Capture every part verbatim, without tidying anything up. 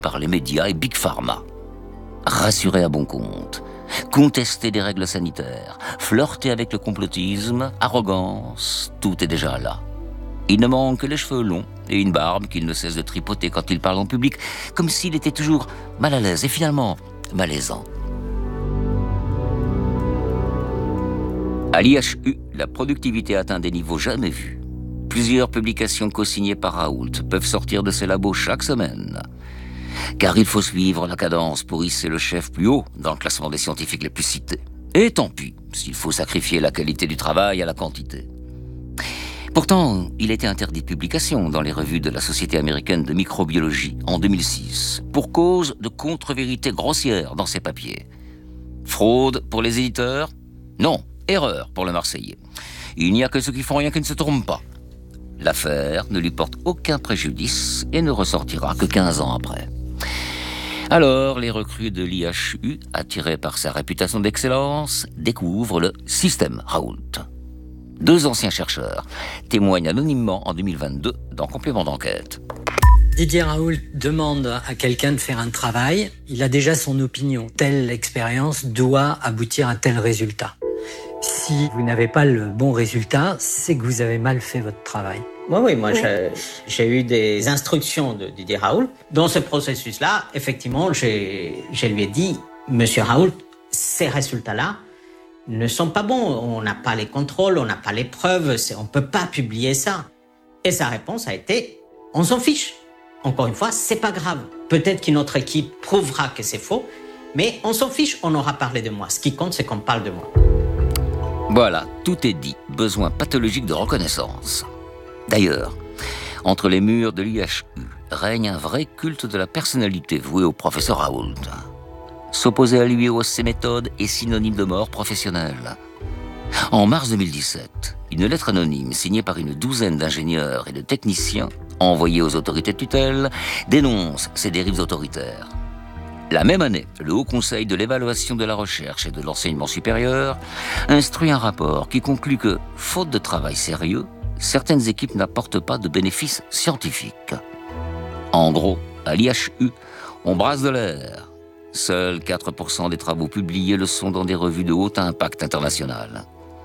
par les médias et Big Pharma. Rassuré à bon compte, contester des règles sanitaires, flirter avec le complotisme, arrogance, tout est déjà là. Il ne manque que les cheveux longs et une barbe qu'il ne cesse de tripoter quand il parle en public, comme s'il était toujours mal à l'aise et finalement malaisant. À l'I H U, la productivité atteint des niveaux jamais vus. Plusieurs publications co-signées par Raoult peuvent sortir de ses labos chaque semaine. Car il faut suivre la cadence pour hisser le chef plus haut dans le classement des scientifiques les plus cités. Et tant pis s'il faut sacrifier la qualité du travail à la quantité. Pourtant, il était interdit de publication dans les revues de la Société américaine de microbiologie en deux mille six, pour cause de contre-vérités grossières dans ses papiers. Fraude pour les éditeurs ? Non, erreur pour le Marseillais. Il n'y a que ceux qui font rien qui ne se trompent pas. L'affaire ne lui porte aucun préjudice et ne ressortira que quinze ans après. Alors, les recrues de l'I H U, attirés par sa réputation d'excellence, découvrent le système Raoult. Deux anciens chercheurs témoignent anonymement en deux mille vingt-deux dans Complément d'enquête. Didier Raoult demande à quelqu'un de faire un travail. Il a déjà son opinion. Telle expérience doit aboutir à tel résultat. Si vous n'avez pas le bon résultat, c'est que vous avez mal fait votre travail. Oui, oui, moi j'ai, j'ai eu des instructions de Didier Raoult. Dans ce processus-là, effectivement, j'ai, je lui ai dit, Monsieur Raoult, ces résultats-là ne sont pas bons. On n'a pas les contrôles, on n'a pas les preuves, on ne peut pas publier ça. Et sa réponse a été, on s'en fiche. Encore une fois, c'est pas grave. Peut-être qu'une autre équipe prouvera que c'est faux, mais on s'en fiche, on aura parlé de moi. Ce qui compte, c'est qu'on parle de moi. Voilà, tout est dit. Besoin pathologique de reconnaissance. D'ailleurs, entre les murs de l'I H U règne un vrai culte de la personnalité voué au professeur Raoult. S'opposer à lui ou à ses méthodes est synonyme de mort professionnelle. En mars deux mille dix-sept, une lettre anonyme signée par une douzaine d'ingénieurs et de techniciens envoyée aux autorités de tutelle dénonce ces dérives autoritaires. La même année, le Haut Conseil de l'évaluation de la recherche et de l'enseignement supérieur instruit un rapport qui conclut que, faute de travail sérieux, certaines équipes n'apportent pas de bénéfices scientifiques. En gros, à l'I H U, on brasse de l'air. Seuls quatre pour cent des travaux publiés le sont dans des revues de haut impact international.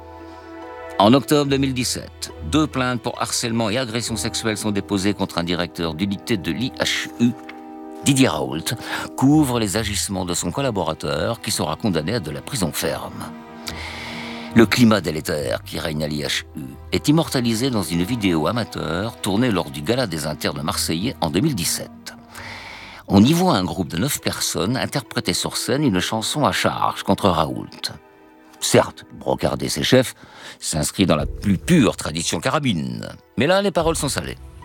En octobre deux mille dix-sept, deux plaintes pour harcèlement et agression sexuelle sont déposées contre un directeur d'unité de l'I H U. Didier Raoult couvre les agissements de son collaborateur qui sera condamné à de la prison ferme. Le climat délétère qui règne à l'I H U est immortalisé dans une vidéo amateur tournée lors du Gala des internes marseillais en deux mille dix-sept. On y voit un groupe de neuf personnes interpréter sur scène une chanson à charge contre Raoult. Certes, brocarder ses chefs s'inscrit dans la plus pure tradition carabine, mais là, les paroles sont salées.